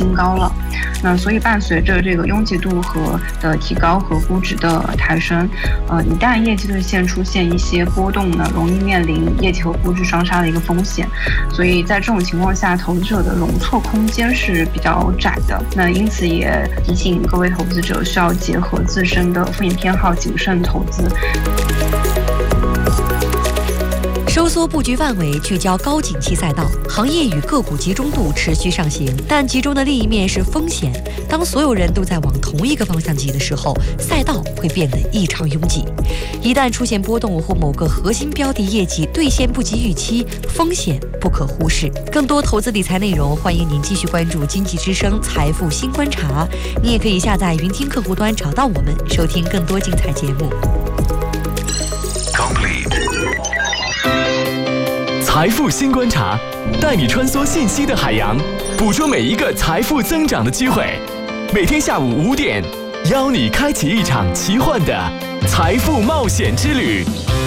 新高了。那所以伴随着这个拥挤度的提高和估值的抬升，一旦业绩兑现出现一些波动呢，容易面临业绩和估值双杀的一个风险。所以在这种情况下，投资者的容错空间是比较窄的。那因此也提醒各位投资者需要结合自身的风险偏好，谨慎投资。 收缩布局范围，聚焦高景气赛道，行业与个股集中度持续上行，但集中的另一面是风险。当所有人都在往同一个方向挤的时候，赛道会变得异常拥挤。一旦出现波动或某个核心标的业绩兑现不及预期，风险不可忽视。更多投资理财内容，欢迎您继续关注经济之声财富新观察。你也可以下载云听客户端找到我们，收听更多精彩节目。 财富新观察，带你穿梭信息的海洋，捕捉每一个财富增长的机会。每天下午5点，邀你开启一场奇幻的财富冒险之旅。